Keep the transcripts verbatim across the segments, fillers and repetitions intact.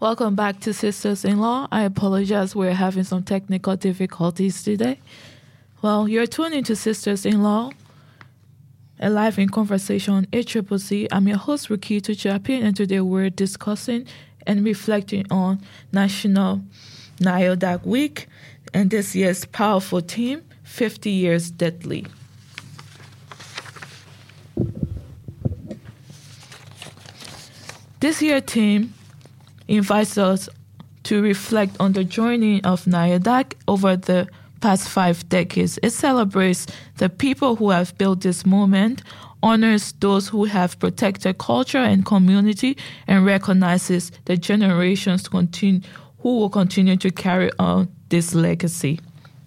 Welcome back to Sisters-in-Law. I apologize, we're having some technical difficulties today. Well, you're tuning to Sisters-in-Law, a live in conversation on A C C C. I'm your host, Rukito Chapin, and today we're discussing and reflecting on National NAIODAC Week and this year's powerful theme, fifty years Deadly. This year's theme invites us to reflect on the journey of NAIODAC over the past five decades. It celebrates the people who have built this movement, honors those who have protected culture and community, and recognizes the generations continue, who will continue to carry on this legacy.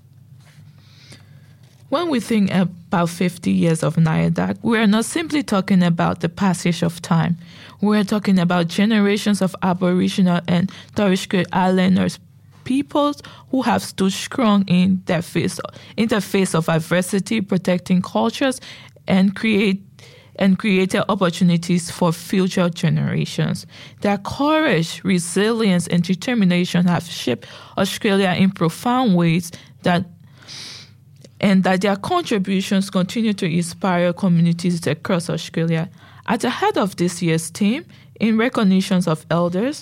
When we think about fifty years of NAIODAC, we are not simply talking about the passage of time. We are talking about generations of Aboriginal and Torres Strait Islanders peoples who have stood strong in their face, in the face of adversity, protecting cultures, and create and created opportunities for future generations. Their courage, resilience, and determination have shaped Australia in profound ways that and that their contributions continue to inspire communities across Australia. At the head of this year's theme, in recognition of elders,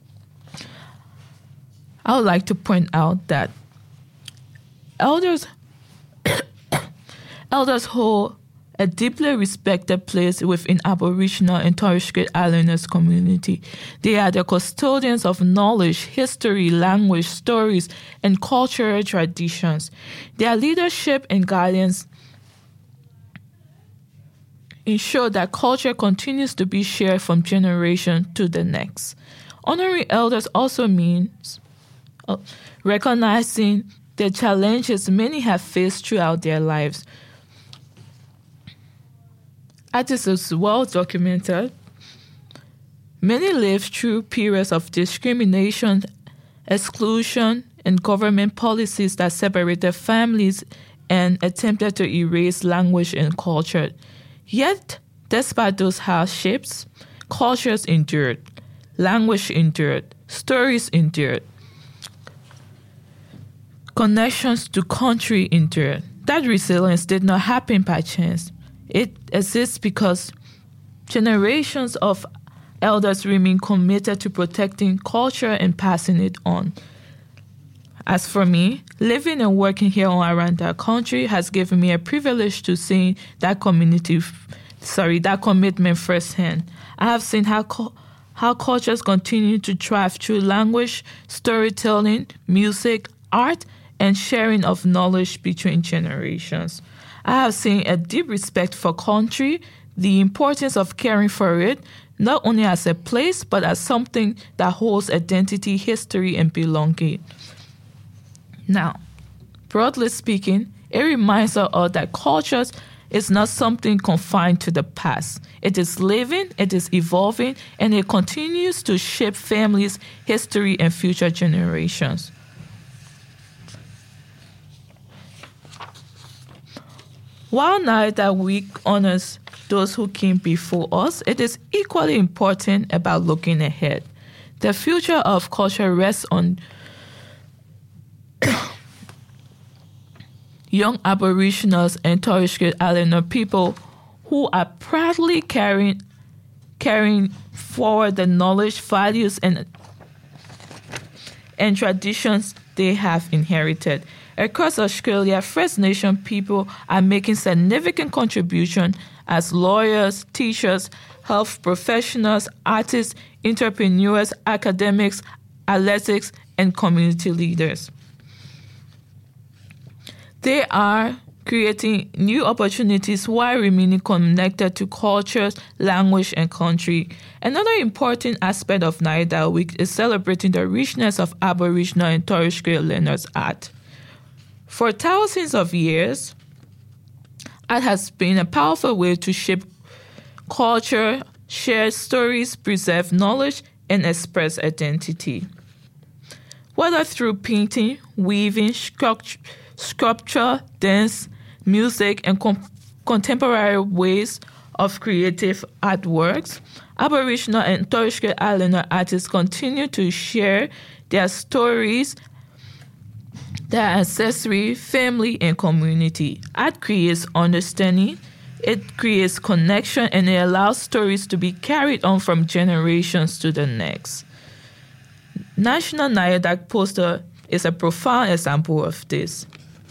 I would like to point out that elders, elders hold a deeply respected place within Aboriginal and Torres Strait Islanders community. They are the custodians of knowledge, history, language, stories, and cultural traditions. Their leadership and guidance ensure that culture continues to be shared from generation to the next. Honoring elders also means uh, recognizing the challenges many have faced throughout their lives. As this is well documented, many lived through periods of discrimination, exclusion, and government policies that separated families and attempted to erase language and culture. Yet, despite those hardships, cultures endured, language endured, stories endured, connections to country endured. That resilience did not happen by chance. It exists because generations of elders remain committed to protecting culture and passing it on. As for me, living and working here on Aranda country has given me a privilege to see that community, sorry, that commitment firsthand. I have seen how how cultures continue to thrive through language, storytelling, music, art, and sharing of knowledge between generations. I have seen a deep respect for country, the importance of caring for it, not only as a place, but as something that holds identity, history, and belonging. Now, broadly speaking, it reminds us that culture is not something confined to the past. It is living, it is evolving, and it continues to shape families, history, and future generations. While NAIODAC Week honors those who came before us, it is equally important about looking ahead. The future of culture rests on young Aboriginals and Torres Strait Islander people who are proudly carrying, carrying forward the knowledge, values, and, and traditions they have inherited. Across Australia, First Nation people are making significant contributions as lawyers, teachers, health professionals, artists, entrepreneurs, academics, athletics, and community leaders. They are creating new opportunities while remaining connected to cultures, language, and country. Another important aspect of NAIODAC Week is celebrating the richness of Aboriginal and Torres Strait Islanders art. For thousands of years, art has been a powerful way to shape culture, share stories, preserve knowledge, and express identity. Whether through painting, weaving, sculpture, dance, music, and com- contemporary ways of creative artworks, Aboriginal and Torres Strait Islander artists continue to share their stories, their ancestry, family, and community. Art creates understanding, it creates connection, and it allows stories to be carried on from generations to the next. National NIADAC poster is a profound example of this.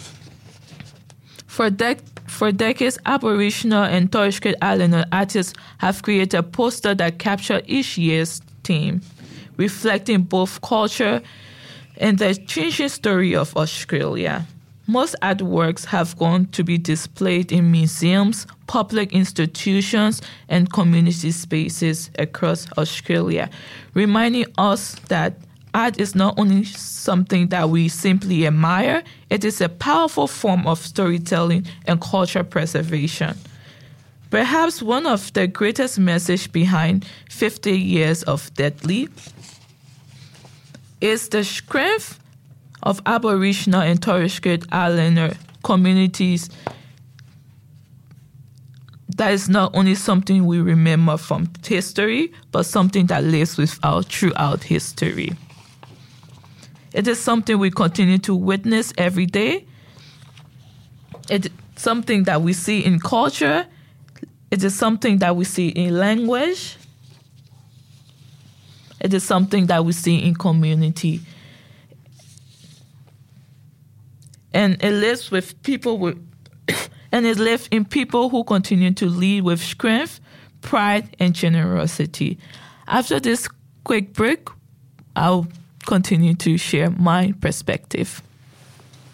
For, dec- for decades, Aboriginal and Torres Strait Islander artists have created a poster that captures each year's theme, reflecting both culture and the changing story of Australia. Most artworks have gone to be displayed in museums, public institutions, and community spaces across Australia, reminding us that art is not only something that we simply admire, it is a powerful form of storytelling and culture preservation. Perhaps one of the greatest messages behind fifty years of Deadly is the strength of Aboriginal and Torres Strait Islander communities. That is not only something we remember from history, but something that lives with us throughout history. It is something we continue to witness every day. It's something that we see in culture. It is something that we see in language. It is something that we see in community. And it lives with people with, and it lives in people who continue to lead with strength, pride, and generosity. After this quick break, I'll continue to share my perspective.